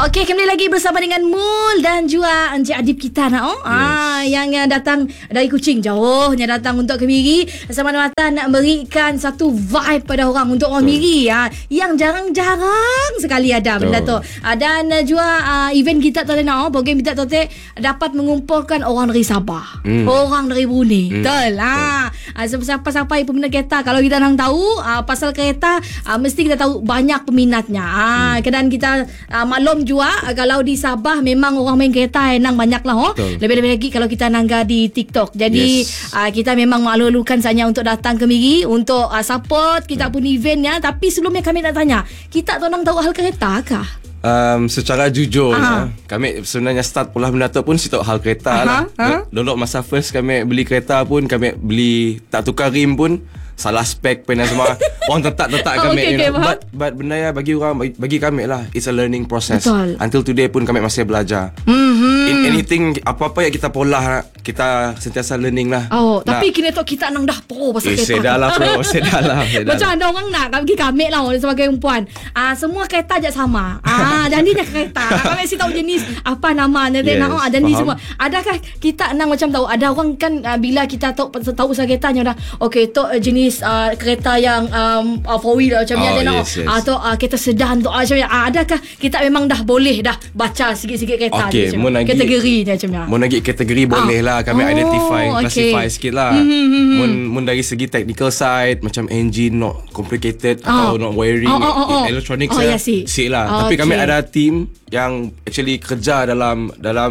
Okey, kembali lagi bersama dengan Mul dan juga Encik Adib kita nak yang datang dari Kuching, jauhnya datang untuk ke Miri semata-mata nak berikan satu vibe pada orang untuk orang Miri yang jarang-jarang sekali ada benda tu. Dan juga event kita tu program kita tu dapat mengumpulkan orang dari Sabah, orang dari Brunei. Betul. Siapa-siapa yang peminat kereta, kalau kita nak tahu pasal kereta, mesti kita tahu banyak peminatnya. Dan kita maklum juga kalau di Sabah memang orang main kereta enang banyak lah. Lebih-lebih lagi kalau kita nangga di TikTok. Jadi kita memang malu-malukan saja untuk datang ke Miri untuk support kita pun eventnya. Tapi sebelumnya kami nak tanya, kita tu nak tahu hal kereta kah? Secara jujur kami sebenarnya start pula benda tu pun situ hal kereta lah. Dulu masa first kami beli kereta pun, kami beli tak tukar rim pun, salah spek pen dan semua. Orang tetap kami but benda ya bagi kami lah, it's a learning process. Betul. Until today pun kami masih belajar. In anything, apa-apa yang kita pola, kita sentiasa learning lah. Tapi kini tu kita nang dah pro pasal kereta. Saya dah lah pro. Macam ada orang nak bagi kami lah sebagai perempuan. Semua kereta je sama. Jadinya kereta. Kami mesti tahu jenis apa namanya, dan ni semua. Adakah kita nang macam tahu, ada orang kan bila kita tahu pasal keretanya dah, okey tu jenis kereta yang four wheel macam ni ada atau kereta sedan tu macam ni. Adakah kita memang dah boleh dah baca sikit-sikit kereta kategori dia macam ni? Mun lagi kategori boleh lah kami classify sikit lah. Mun dari segi technical side, macam engine not complicated atau not wiring electronics sikit lah. Tapi kami ada team yang actually kerja dalam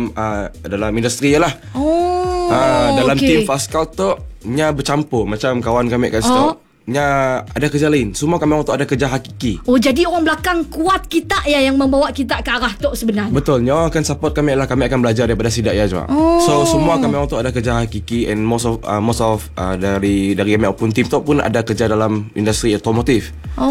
industri lah. Dalam team Fast Scout tu nya bercampur macam kawan kami kat situ. Nya ada kerja lain. Semua kami orang tu ada kerja hakiki. Jadi orang belakang kuat kita yang membawa kita ke arah tu sebenarnya. Betul. Nya akan support kami lah, kami akan belajar daripada sidak ya juga. So semua kami orang tu ada kerja hakiki, and most of dari kami pun team tu pun ada kerja dalam industri otomotif.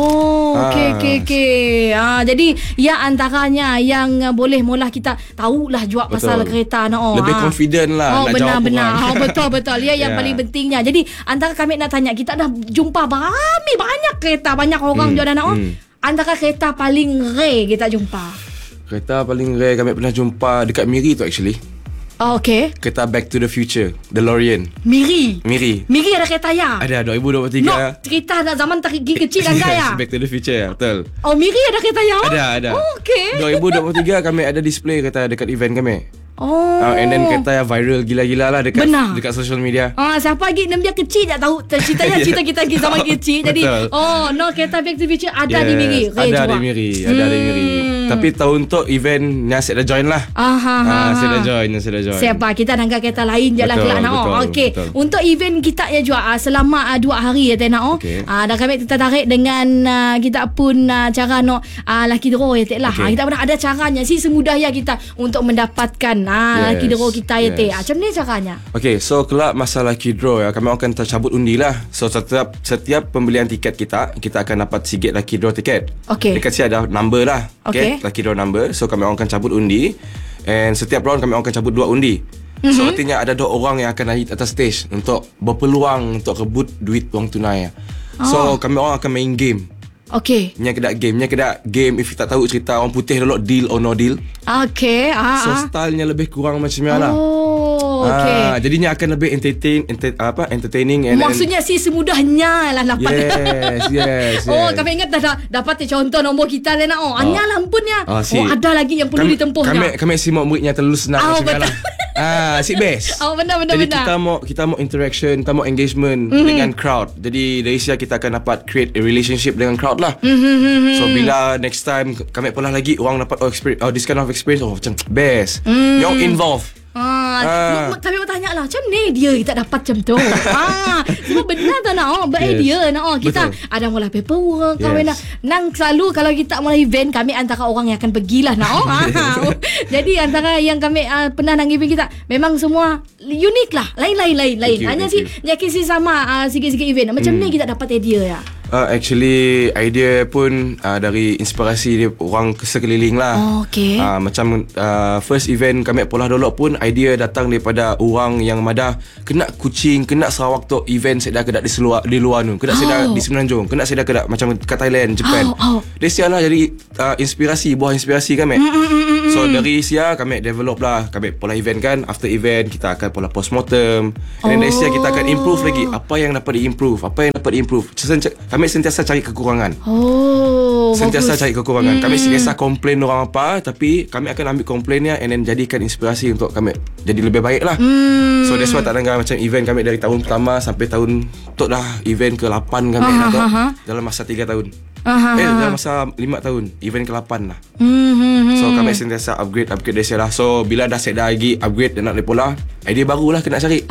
Okey. Jadi antaranya yang boleh mula kita tahulah juga pasal kereta lebih confident lah nak jawab benar. Betul. Yang paling pentingnya. Jadi antara kami nak tanya, kita dah jumpa banyak kereta, banyak orang juga dah antara kereta paling rare kita jumpa. Kereta paling rare kami pernah jumpa dekat Miri tu actually. Kereta Back to the Future, DeLorean. Miri ada kereta ya? Ada 2023. Cerita dah zaman kecil dan gaya. Back to the Future ya, betul. Miri ada kereta ya? Ada. 2023 kami ada display kereta dekat event kami. And then kereta yang viral gila-gila lah dekat social media. Siapa lagi nama dia kecil tak tahu ceritanya. Cerita kita zaman kecil. Jadi kereta Back to the Future ada di Miri. Ada di Miri. Tapi tahun tu event Nasib dah join lah. Saya dah join. Siapa kita nak kereta lain je lah kelak nak. Okey. Untuk event kita ya juga selama 2 hari ya nak. Dan kami tertarik dengan kita pun cara lucky draw ya lah. Kita pun ada caranya semudah ya kita untuk mendapatkan lucky draw kita ya macam ni caranya. So kelak masa lucky draw kami akan tercabut undi lah. So setiap pembelian tiket kita akan dapat sikit lucky draw tiket. Dekat sini ada number lah. Lucky draw number. So kami akan cabut undi, and setiap round kami akan cabut 2 undi. So artinya ada 2 orang yang akan naik atas stage untuk berpeluang untuk rebut duit wang tunai. So kami orang akan main game. Nya kedak game if kita tahu cerita orang putih dulu deal or no deal. So stylenya lebih kurang macam ni lah. Jadinya akan lebih entertaining and maksudnya semudahnya lah dapat. Yes. Kami ingat dah dapat contoh nombor kita lah hanya lampunnya. Ada lagi yang perlu ditempuhnya. Kami simak muridnya terlalu senang macam ni lah. Si best. Benar. Jadi kita mau interaction, kita mau engagement dengan crowd. Jadi dari sini kita akan dapat create a relationship dengan crowd lah. So bila next time kami pernah lagi orang dapat this kind of experience, macam best. Yang involved. Kami mau tanya lah, macam ni dia kita dapat macam tu. Semua benar tak nak beridea nak kita ada mula paperwork kami nang selalu kalau kita mula event kami antara orang yang akan pergilah nak. Jadi antara yang kami pernah nang event kita memang semua unik lah, lain. Hanya yakin sama sikit-sikit event macam ni kita dapat idea ya. Actually idea pun dari inspirasi dia orang sekeliling lah. Macam first event kami Polah Dolok pun idea datang daripada orang yang madah kena Kuching, kena Sarawak tu event saya dah kedak di luar tu. Kedak saya dah di Semenanjung, kena saya dah kedak macam kat Thailand, Japan. Dia sialah jadi buah inspirasi kami. So dari sia kami develop lah kami Polah event kan. After event kita akan Polah postmortem. And dari sia kita akan improve lagi apa yang dapat diimprove, kami sentiasa cari kekurangan. Sentiasa cari kekurangan. Kami sentiasa komplain orang apa, tapi kami akan ambil komplainnya and then jadikan inspirasi untuk kami jadi lebih baik lah. So that's why tak dengar macam event kami dari tahun pertama sampai tahun tu dah event ke-8 kami dalam masa 3 tahun. Dalam masa 5 tahun event ke-8 lah. So kami sentiasa upgrade dari saya lah. So bila dah set dah lagi upgrade dan nak lepolah, idea baru lah kena cari.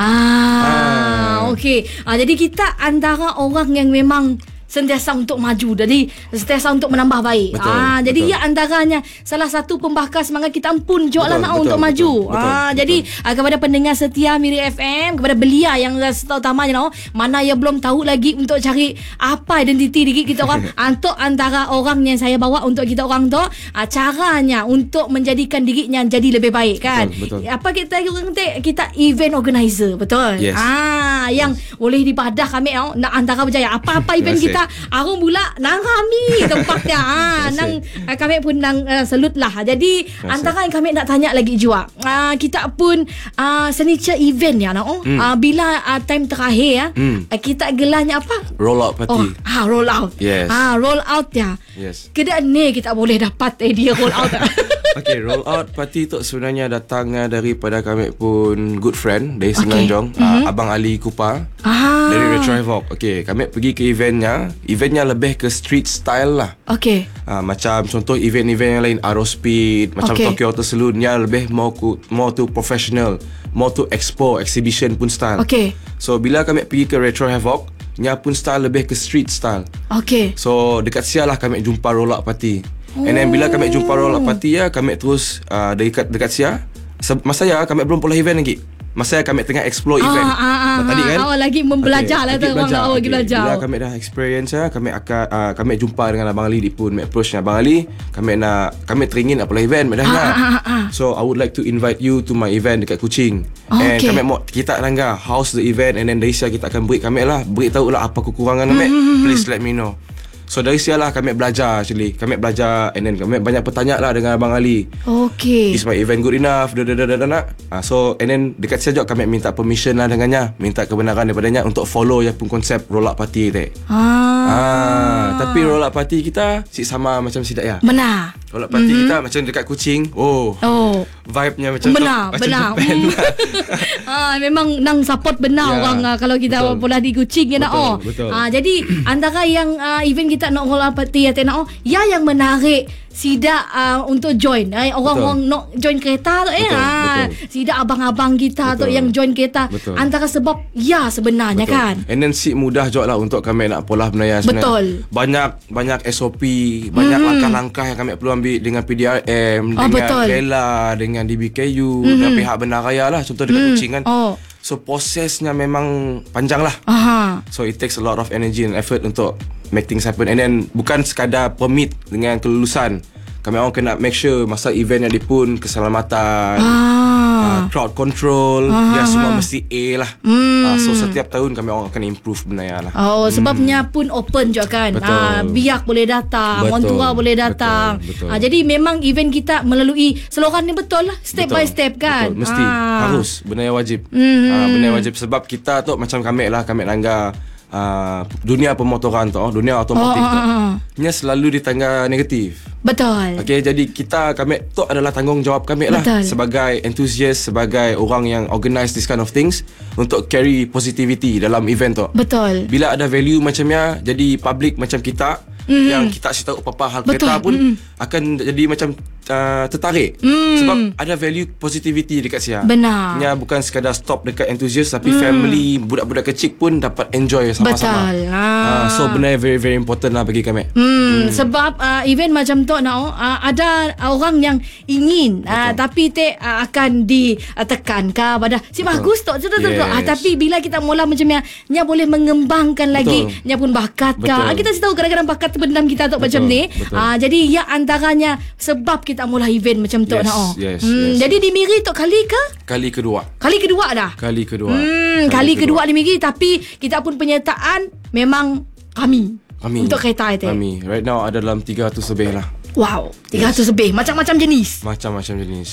Okey. Jadi kita antara orang yang memang sentiasa untuk maju, jadi sentiasa untuk menambah baik. Jadi ya antaranya salah satu pembakar semangat kita pun jualan untuk maju. Jadi kepada pendengar setia Miri FM, kepada belia yang terutamanya mana yang belum tahu lagi untuk cari apa identiti diri kita orang, untuk antara orang yang saya bawa untuk kita orang tu caranya untuk menjadikan dirinya jadi lebih baik kan. Betul. Apa kita event organizer, betul. Yes. Yang boleh dipadah kami nak antara berjaya apa-apa event kita aku mula nang kami tempatnya nang kami pun nang selut lah. Jadi antara yang kami nak tanya lagi juga, kita pun signature event ya bila time terakhir kita gelarnya apa? Roll out party. Roll out. Yes. Roll out ya. Yes. Kedai ni kita boleh dapat dia roll out. Okay, roll out party tu sebenarnya datang daripada kami pun good friend dari Semenanjung, Abang Ali Kupa dari Retro Havoc. Okay, kami pergi ke eventnya lebih ke street style lah. Okay. Macam contoh event-event yang lain, Aero Speed, macam Tokyo Auto Saloon, yang lebih more to professional, more to exhibition pun style. Okay. So bila kami pergi ke Retro Havoc, nya pun style lebih ke street style. Okay. So dekat sialah kami jumpa roll out party. And then bila kami jumpa roll out party kami terus dekat sia. Masa kami belum Polah event lagi. Masa kami tengah explore event. Tadi kan lagi membelajar lah tu orang lagi belajar. Bila kami dah experience kami akan kami jumpa dengan Abang Ali di pun approach Abang Ali, kami teringin Polah event So I would like to invite you to my event dekat Kuching. And kami mau kita langgar house the event, and then dari situ kita akan beritahu lah apa kekurangan kami. Please let me know. So dari sialah kami belajar and then kami banyak bertanya lah dengan Abang Ali. Okay. Is my event good enough? So and then dekat situ kami minta permission lah dengannya, minta kebenaran daripadanya untuk follow yang pun konsep roll up party tu. Tapi roll up party kita sama macam sidak ya. Benar. Roll up party kita macam dekat Kuching. Vibe-nya macam benar. Japan. Memang nang support benar orang kalau kita Polah di Kuching ya nak. Jadi antara yang event kita nak roll up party yang menarik sidak untuk join orang-orang nak join kereta tu sidak abang-abang kita tu yang join kereta. Antara sebab sebenarnya kan. And then si mudah juga lah untuk kami nak Polah Benaya sebenarnya. Banyak SOP, banyak langkah-langkah yang kami perlu ambil dengan PDRM, dengan Rela, dengan DBKU, dengan pihak Benaraya lah, contoh dekat Kuching kan. So prosesnya memang panjang lah. So it takes a lot of energy and effort untuk make things happen. And then bukan sekadar permit dengan kelulusan, kami orang kena make sure masa event yang dipun keselamatan, crowd control, semua mesti A lah. So setiap tahun kami orang akan improve benda lah. Sebabnya pun open juga kan. Biak boleh datang, Montua boleh datang. Betul. Jadi memang event kita melalui slogan ni betul lah, step by step kan. Mesti harus benda yang wajib. Benda yang wajib sebab kita tu macam kami langgar dunia pemotoran tu, dunia otomotif tu, nya selalu ditangga negatif. Betul. Okay, jadi kami tu adalah tanggungjawab kami lah sebagai enthusiast, sebagai orang yang organize this kind of things untuk carry positivity dalam event tu. Betul. Bila ada value macamnya, jadi public macam kita yang kita kasih tahu apa-apa hal kereta pun akan jadi macam tertarik. Sebab ada value positivity dekat Sia. Benar. Nya bukan sekadar stop dekat enthusiast, tapi family, budak-budak kecil pun dapat enjoy sama-sama. Betul. So benar very very important lah bagi kami. Sebab event macam tu ada orang yang ingin tapi akan ditekan ke pada si bagus tu. Tapi bila kita mula macam nya boleh mengembangkan lagi nya pun bakat ke. Kita tahu kadang-kadang bakat terpendam kita tu macam ni. Jadi ya antaranya sebab kita mula event macam tu. Yes. Jadi di Miri tu kali kedua dah. Kali kedua di Miri, tapi kita pun penyertaan memang kami. Untuk kereta itu. Kami right now ada dalam 300 lebih lah. Wow, 300 lebih. Macam-macam jenis. Macam-macam jenis.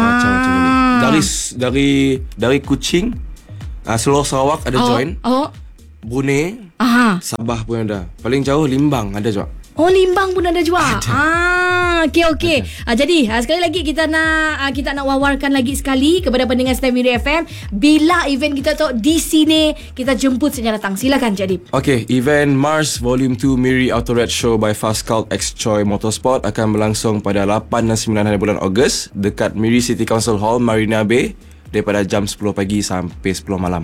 Dari Kuching, Seluruh Sarawak ada join. Brunei, Sabah pun ada. Paling jauh Limbang ada juga. Limbang pun ada juga. Okey. Jadi sekali lagi kita nak wawarkan lagi sekali kepada pendengar Star Miri FM, bila event kita tu di sini, kita jemput secara datang. Silakan Cik Adib. Okey, event Mars Volume 2 Miri Auto Red Show by Fast Cult X Choi Motorsport akan berlangsung pada 8 dan 9 hari bulan Ogos dekat Miri City Council Hall, Marina Bay, daripada jam 10 pagi sampai 10 malam.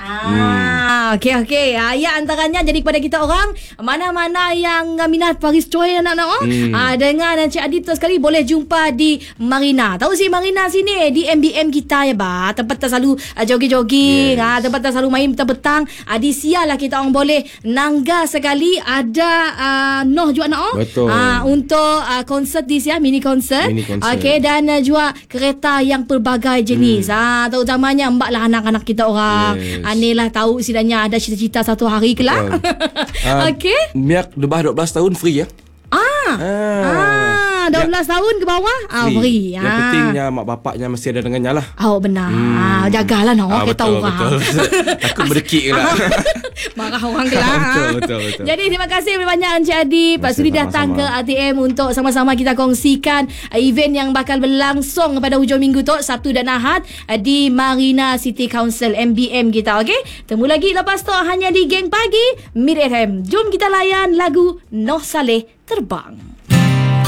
Okey. Ya, antaranya jadi kepada kita orang mana-mana yang minat Paris Choi anak-anak dengan Cik Adib tu sekali boleh jumpa di Marina. Tahu si Marina sini di MBM kita ya ba. Tempat tak selalu jogging-jogging, tempat tak selalu main petang-petang. Di sialah kita orang boleh nangga sekali ada noh juga nak untuk konsert di sia, mini konsert. Okey, dan juga kereta yang pelbagai jenis. Terutamanya mbak lah anak-anak kita orang. Anilah tahu sidanya ada cita-cita satu hari kelak. Okey. Miak lebah 12 tahun free ya. 12 tahun ke bawah free. Yang pentingnya mak bapaknya mesti ada dengannya lah. Benar. Jagalah kita orang. Betul. Takut berdekik lah. Marah orang kelak. Betul. Jadi terima kasih banyak Encik Adib sudi datang ke ATM untuk sama-sama kita kongsikan event yang bakal berlangsung pada hujung minggu tu, Sabtu dan Ahad, di Marina City Council MBM kita. Okey, temu lagi lepas tu hanya di Geng Pagi Miri FM. Jom kita layan lagu Noh Saleh Terbang.